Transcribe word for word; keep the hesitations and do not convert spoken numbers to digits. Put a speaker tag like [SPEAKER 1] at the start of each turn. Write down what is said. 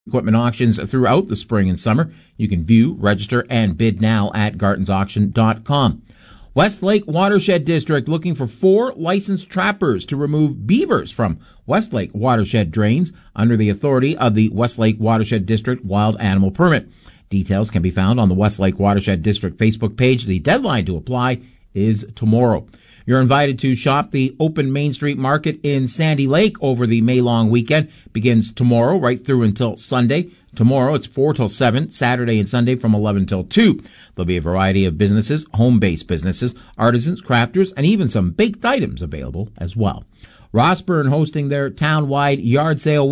[SPEAKER 1] equipment auctions throughout the spring and summer. You can view, register, and bid now at gardens auction dot com. Westlake Watershed District looking for four licensed trappers to remove beavers from Westlake Watershed drains under the authority of the Westlake Watershed District Wild Animal Permit. Details can be found on the Westlake Watershed District Facebook page. The deadline to apply is tomorrow. You're invited to shop the open Main Street Market in Sandy Lake over the May long weekend. Begins tomorrow right through until Sunday. Tomorrow it's four till seven, Saturday and Sunday from eleven till two. There'll be a variety of businesses, home-based businesses, artisans, crafters, and even some baked items available as well. Rossburn hosting their town-wide yard sale